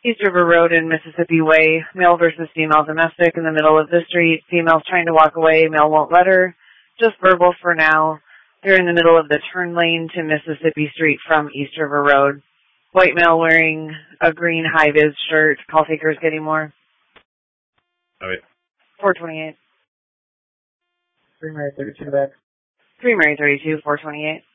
East River Road and Mississippi Way, male versus female domestic in the middle of the street. Female's trying to walk away, male won't let her. Just verbal for now. They're in the middle of the turn lane to Mississippi Street from East River Road. White male wearing a green high-vis shirt. Call takers getting more. Okay. 428. 3 Mary 32 back. 3 Mary 32, 428.